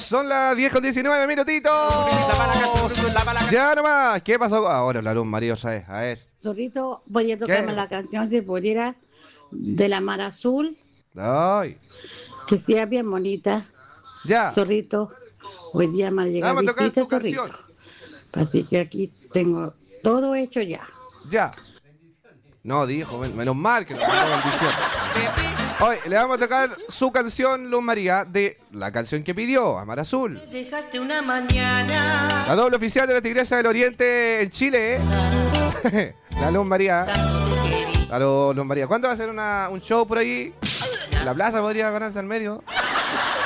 Son las 10:19 minutitos. Ya nomás. ¿Qué pasó? Ahora la luz, María, ¿sabes? A ver. Zorrito, voy a tocarme la canción si pudiera de la Mar Azul, Ay. que sea bien bonita. Ya. Zorrito, hoy día me ha llegado Vamos a tocar visita, tu canción. Zorrito. Así que aquí tengo todo hecho ya. Ya. No, dijo, menos mal que nos mandó bendición. Hoy le vamos a tocar su canción, Luz María, de la canción que pidió, Amar Azul. Me dejaste una mañana. La doble oficial de la Tigresa del Oriente en Chile, ¿eh? La Luz María. La Luz María. ¿Cuándo va a hacer un show por ahí? En la plaza podría ganarse al medio.